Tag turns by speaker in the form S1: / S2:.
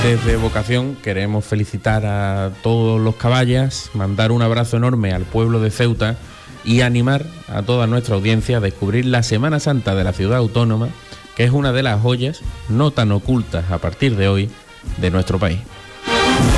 S1: Desde Vocación queremos felicitar a todos los caballas, mandar un abrazo enorme al pueblo de Ceuta y animar a toda nuestra audiencia a descubrir la Semana Santa de la ciudad autónoma, que es una de las joyas no tan ocultas a partir de hoy de nuestro país.